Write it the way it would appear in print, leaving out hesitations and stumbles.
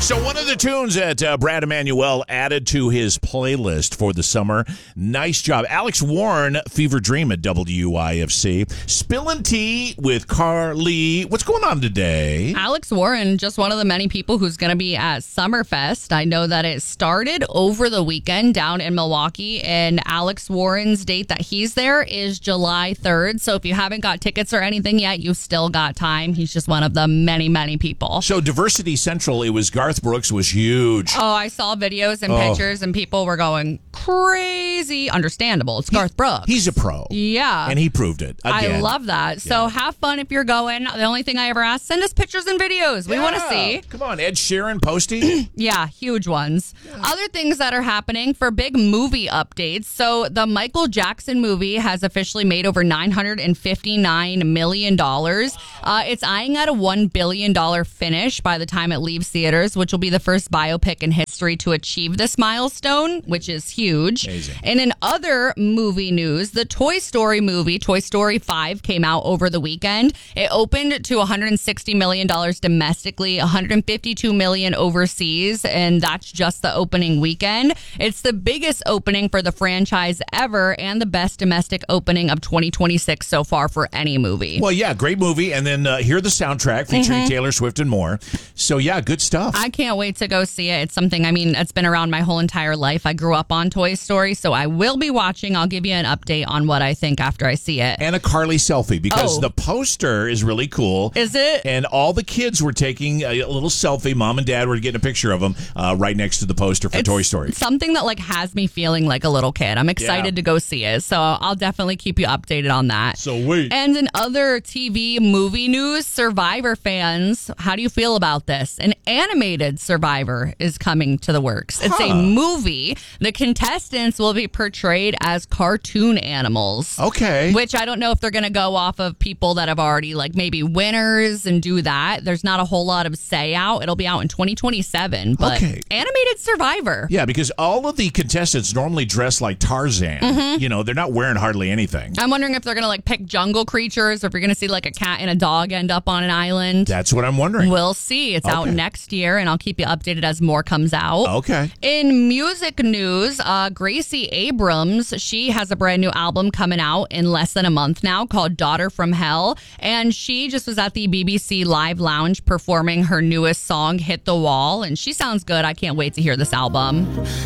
So one of the tunes that Brad Emanuel added to his playlist for the summer. Nice job. Alex Warren, Fever Dream at WIFC. Spillin' Tea with Carly. What's going on today? Alex Warren, just one of the many people who's going to be at Summerfest. I know that it started over the weekend down in Milwaukee, and Alex Warren's date that he's there is July 3rd. So if you haven't got tickets or anything yet, you've still got time. He's just one of the many, many people. So Diversity Central, it was Garth Brooks was huge. Oh, I saw videos and pictures, and people were going crazy. Understandable. It's Garth Brooks. He's a pro. Yeah. And he proved it again. I love that. So have fun if you're going. The only thing I ever ask, send us pictures and videos. We want to see. Come on, Ed Sheeran posting. Yeah, huge ones. Yeah. Other things that are happening for big movie updates. So the Michael Jackson movie has officially made over $959 million. It's eyeing at a $1 billion finish by the time it leaves theaters, which will be the first biopic in history to achieve this milestone, which is huge. Amazing. And in other movie news, the Toy Story movie, Toy Story 5, came out over the weekend. It opened to $160 million domestically, $152 million overseas, and that's just the opening weekend. It's the biggest opening for the franchise ever and the best domestic opening of 2026 so far for any movie. Well, yeah, great movie. And then hear the soundtrack featuring Taylor Swift and more. So, yeah, good stuff. I can't wait to go see it. It's something, it's been around my whole entire life. I grew up on Toy Story, so I will be watching. I'll give you an update on what I think after I see it. And a Carly selfie, because the poster is really cool. Is it? And all the kids were taking a little selfie. Mom and Dad were getting a picture of them right next to the poster for Toy Story. Something that has me feeling like a little kid. I'm excited to go see it, so I'll definitely keep you updated on that. So wait. And in other TV movie news, Survivor fans, how do you feel about this? An animated Survivor is coming to the works. It's a movie. The contestants will be portrayed as cartoon animals. Okay. Which I don't know if they're going to go off of people that have already maybe winners and do that. There's not a whole lot of say out. It'll be out in 2027. But animated Survivor. Yeah, because all of the contestants normally dress like Tarzan. You know, they're not wearing hardly anything. I'm wondering if they're going to pick jungle creatures or if you're going to see a cat and a dog end up on an island. That's what I'm wondering. We'll see. It's out next year, and I'll keep you updated as more comes out. Okay. In music news, Gracie Abrams, she has a brand new album coming out in less than a month now called Daughter from Hell, and she just was at the BBC Live Lounge performing her newest song, Hit the Wall, and she sounds good. I can't wait to hear this album.